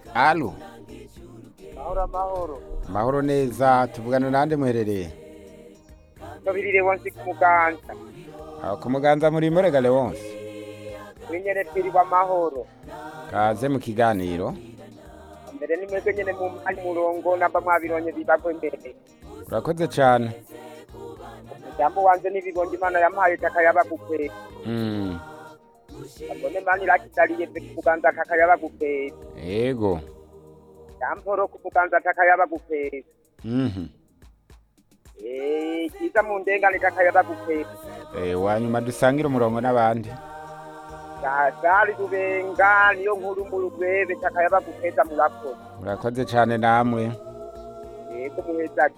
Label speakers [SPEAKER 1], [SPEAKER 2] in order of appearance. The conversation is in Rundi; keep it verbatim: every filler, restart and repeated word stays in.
[SPEAKER 1] Alo,
[SPEAKER 2] Mahoro amahoro.
[SPEAKER 1] mahoro neza, tuvugana nande muherereye?
[SPEAKER 2] Tubirire wonsi ku muganza.
[SPEAKER 1] Aho ku muganza muri Murega Leonce.
[SPEAKER 2] Kuri nyene twirirwa amahoro.
[SPEAKER 1] Kaze mu kiganiro.
[SPEAKER 2] Mbere ni mwebwe nyene mu mwanya murongo namba mwabironye bibagwe mbere.
[SPEAKER 1] Urakoze cyane.
[SPEAKER 2] Jambo wanje nibibonye Imana yampaye takayaba gupera.
[SPEAKER 1] Mm.
[SPEAKER 2] Abone mani rakitaliye ku muganza takayaba gupera.
[SPEAKER 1] Yego.
[SPEAKER 2] Jamporo ku muganza takayaba gupera.
[SPEAKER 1] Mhm.
[SPEAKER 2] Eh, kiza mu ndengane takayaba gupera.
[SPEAKER 1] Eh, wanyuma dusangira umurongo n'abandi.
[SPEAKER 2] Gari rubenga niyo nkuru mu rugwebe takayaba gupeza murakoze.
[SPEAKER 1] Urakoze cyane namwe.
[SPEAKER 2] Yego muheza